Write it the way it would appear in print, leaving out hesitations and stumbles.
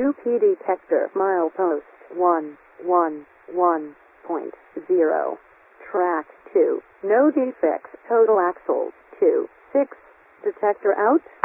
UP detector milepost 111.0. Track 2. No defects. Total axles 2. 6. Detector out.